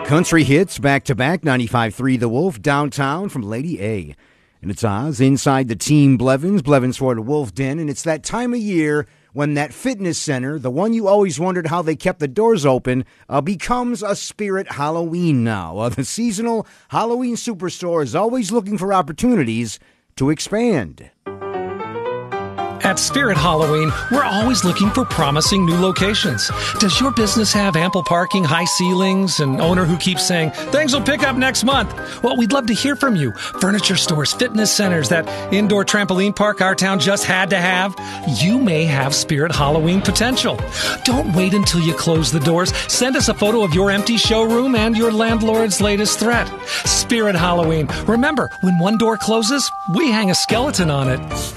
Country hits back-to-back, 95.3 The Wolf, downtown from Lady A. And it's Oz inside the Team Blevins for the Wolf Den. And it's that time of year when that fitness center, the one you always wondered how they kept the doors open, becomes a Spirit Halloween now. The seasonal Halloween superstore is always looking for opportunities to expand. At Spirit Halloween, we're always looking for promising new locations. Does your business have ample parking, high ceilings, an owner who keeps saying, things will pick up next month? Well, we'd love to hear from you. Furniture stores, fitness centers, that indoor trampoline park our town just had to have. You may have Spirit Halloween potential. Don't wait until you close the doors. Send us a photo of your empty showroom and your landlord's latest threat. Spirit Halloween. Remember, when one door closes, we hang a skeleton on it.